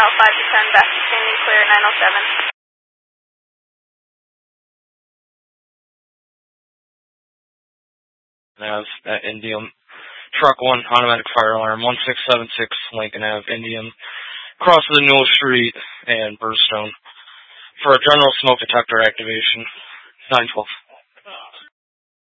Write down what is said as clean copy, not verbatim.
out 5 to 10, back to standing clear 907. Nav at Indium. Truck 1, automatic fire alarm, 1676 Lincoln Ave, Indium. Cross the Newell Street and Burstone. For a general smoke detector activation, 912.